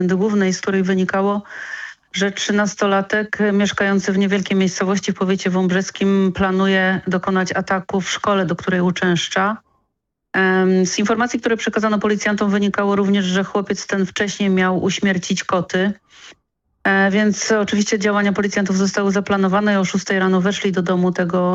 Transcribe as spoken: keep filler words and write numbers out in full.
głównej, z której wynikało, że trzynastolatek mieszkający w niewielkiej miejscowości w powiecie wąbrzyskim planuje dokonać ataku w szkole, do której uczęszcza. Z informacji, które przekazano policjantom, wynikało również, że chłopiec ten wcześniej miał uśmiercić koty. Więc oczywiście działania policjantów zostały zaplanowane i o szóstej rano weszli do domu tego